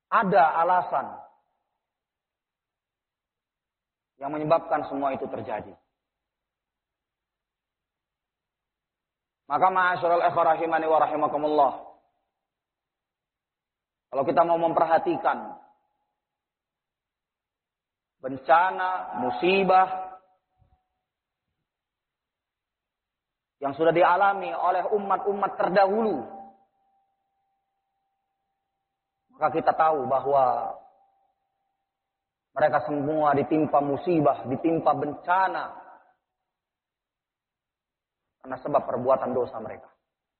ada alasan yang menyebabkan semua itu terjadi. Maka ma'asyiral ikhwah rahimani wa rahimakumullah, kalau kita mau memperhatikan bencana, musibah yang sudah dialami oleh umat-umat terdahulu, maka kita tahu bahwa mereka semua ditimpa musibah, ditimpa bencana karena sebab perbuatan dosa mereka.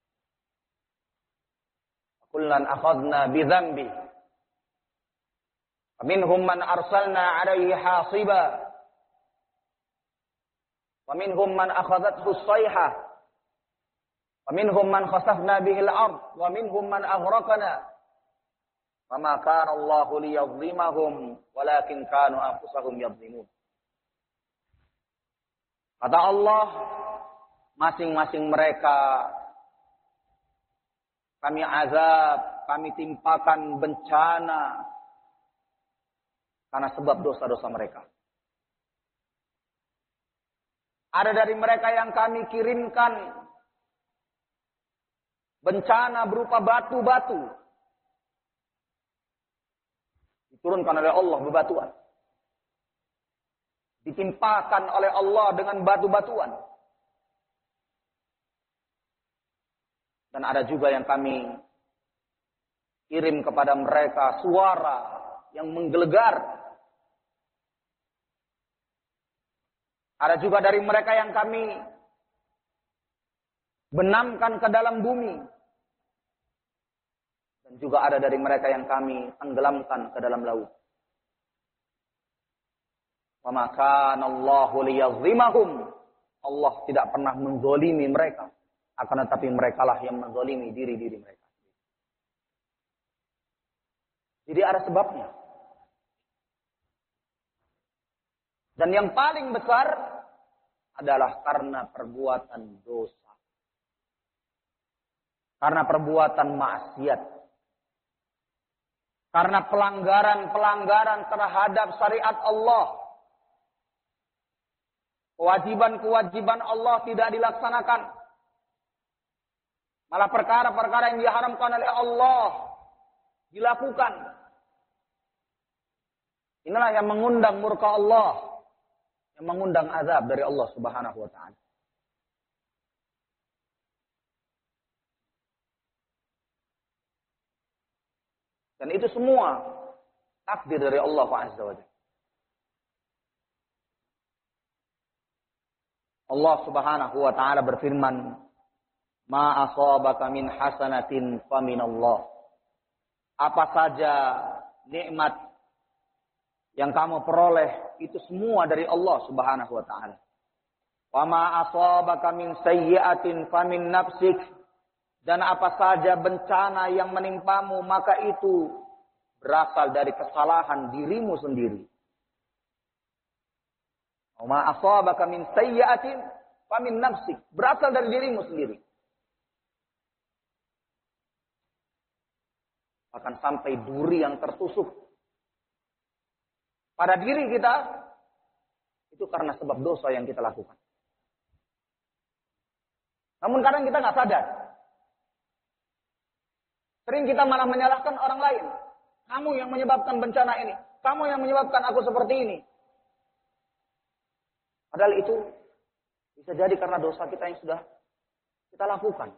Kullan akhadna bidzambi. Faminhum man arsalna 'alaihi hasiba. Waminhum man akhadathu as-sayhah. Waminhum man khasafna bihi al-ard, waminhum man aghraqna. Fama kana Allahu liyadhlimahum walakin kanu anfusahum yadhlimun. Kata Allah, masing-masing mereka kami azab, kami timpakan bencana karena sebab dosa-dosa mereka. Ada dari mereka yang kami kirimkan bencana berupa batu-batu. Diturunkan oleh Allah bebatuan. Ditimpakan oleh Allah dengan batu-batuan. Dan ada juga yang kami kirim kepada mereka suara yang menggelegar. Ada juga dari mereka yang kami benamkan ke dalam bumi. Dan juga ada dari mereka yang kami tenggelamkan ke dalam laut. Wa ma kana Allahu liyadhlimahum. Allah tidak pernah menzalimi mereka. Akan tetapi merekalah yang menzalimi diri-diri mereka. Jadi ada sebabnya. Dan yang paling besar adalah karena perbuatan dosa. Karena perbuatan maksiat. Karena pelanggaran-pelanggaran terhadap syariat Allah. Kewajiban-kewajiban Allah tidak dilaksanakan. Malah perkara-perkara yang diharamkan oleh Allah dilakukan. Inilah yang mengundang murka Allah. Yang mengundang azab dari Allah Subhanahu wa ta'ala. Dan itu semua takdir dari Allah Azza wa Jalla. Allah Subhanahu wa ta'ala berfirman, ma asabaka min hasanatin faminallah. Apa saja nikmat yang kamu peroleh itu semua dari Allah Subhanahu wa taala. Wa ma asabaka min sayyi'atin famin nafsik. Dan apa saja bencana yang menimpamu maka itu berasal dari kesalahan dirimu sendiri. Wa ma asabaka min sayyi'atin famin nafsik. Berasal dari dirimu sendiri. Akan sampai duri yang tertusuk pada diri kita, itu karena sebab dosa yang kita lakukan. Namun kadang kita nggak sadar. Sering kita malah menyalahkan orang lain. Kamu yang menyebabkan bencana ini. Kamu yang menyebabkan aku seperti ini. Padahal itu bisa jadi karena dosa kita yang sudah kita lakukan.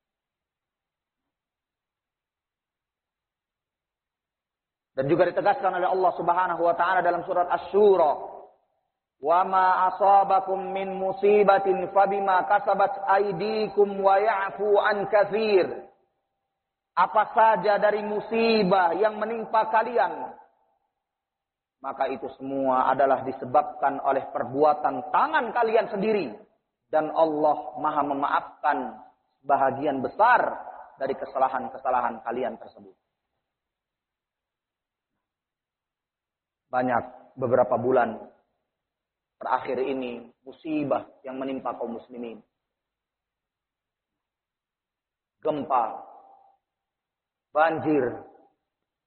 Dan juga ditegaskan oleh Allah Subhanahu wa taala dalam surat Asy-Syura, "Wa ma asabakum min musibatin fabima kasabat aydikum wa ya'fu an katsir." Apa saja dari musibah yang menimpa kalian, maka itu semua adalah disebabkan oleh perbuatan tangan kalian sendiri, dan Allah Maha memaafkan bahagian besar dari kesalahan-kesalahan kalian tersebut. Banyak beberapa bulan terakhir ini musibah yang menimpa kaum muslimin. Gempa, banjir,